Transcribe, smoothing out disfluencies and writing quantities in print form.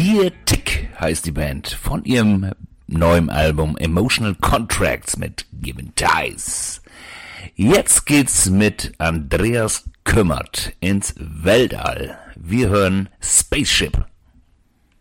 Dear Tick heißt die Band von ihrem neuen Album Emotional Contracts mit Given Ties. Jetzt geht's mit Andreas Kümmert ins Weltall. Wir hören Spaceship.